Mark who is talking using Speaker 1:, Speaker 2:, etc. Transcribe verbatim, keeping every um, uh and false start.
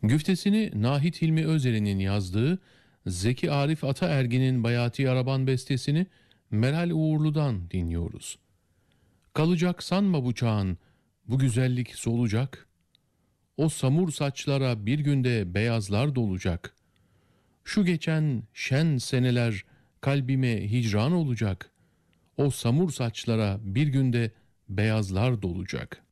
Speaker 1: Güftesini Nahit Hilmi Özer'in yazdığı, Zeki Arif Ataergin'in Bayati Araban bestesini Meral Uğurlu'dan dinliyoruz. Kalacak sanma bu çağın, bu güzellik solacak. O samur saçlara bir günde beyazlar dolacak. Şu geçen şen seneler kalbime hicran olacak. O samur saçlara bir günde beyazlar dolacak.''